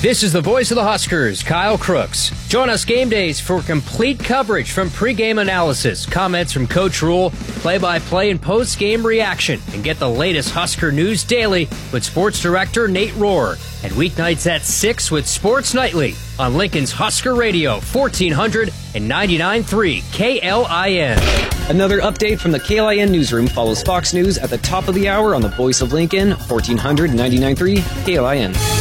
This is the voice of the Huskers, Kyle Crooks. Join us game days for complete coverage from pregame analysis, comments from Coach Rule, play-by-play and post-game reaction, and get the latest Husker news daily with Sports Director Nate Rohr. And weeknights at 6 with Sports Nightly on Lincoln's Husker Radio, 1400 and 99.3 KLIN. Another update from the KLIN newsroom follows Fox News at the top of the hour on the voice of Lincoln, 1400 and 99.3 KLIN.